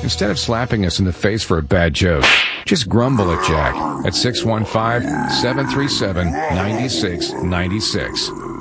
Instead of slapping us in the face for a bad joke, just grumble at Jack at 615-737-9696.